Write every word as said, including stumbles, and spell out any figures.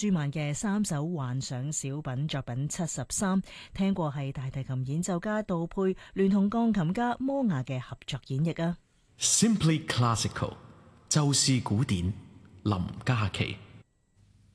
舒曼嘅三首幻想小品作品七十三，聽過係大提琴演奏家杜佩聯同鋼琴家摩亞嘅合作演繹啊。 Simply Classical， 就是古典，林嘉琪。